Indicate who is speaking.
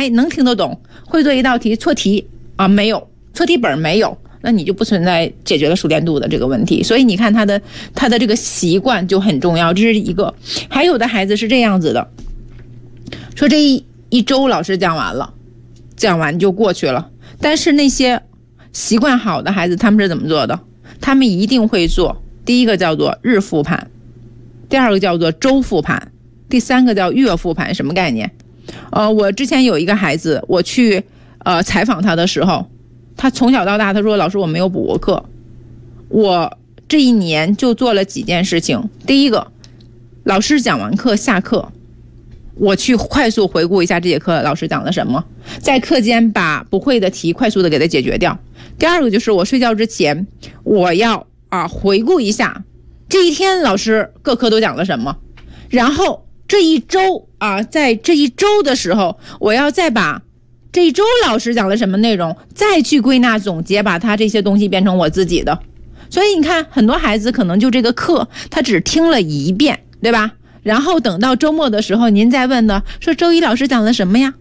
Speaker 1: 哎，能听得懂，会做一道题，错题啊没有，错题本没有，那你就不存在解决了熟练度的这个问题。所以你看他的这个习惯就很重要，这是一个。还有的孩子是这样子的，说这一周老师讲完了，讲完就过去了，但是那些习惯好的孩子，他们是怎么做的？他们一定会做，第一个叫做日复盘，第二个叫做周复盘，第三个叫月复盘。什么概念？我之前有一个孩子，我去采访他的时候，他从小到大他说老师我没有补过课，我这一年就做了几件事情。第一个，老师讲完课下课，我去快速回顾一下这节课老师讲了什么，在课间把不会的题快速的给它解决掉。第二个就是我睡觉之前，我要回顾一下这一天老师各科都讲了什么，然后这一周在这一周的时候，我要再把这一周老师讲了什么内容再去归纳总结，把他这些东西变成我自己的。所以你看很多孩子可能就这个课他只听了一遍，对吧？然后等到周末的时候您再问的，说周一老师讲了什么呀？